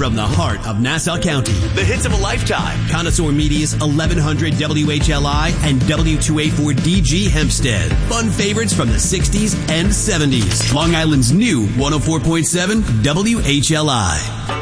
from the heart of Nassau County. The hits of a lifetime. Connoisseur Media's 1100 WHLI and W2A4DG Hempstead. Fun favorites from the 60s and 70s. Long Island's new 104.7 WHLI.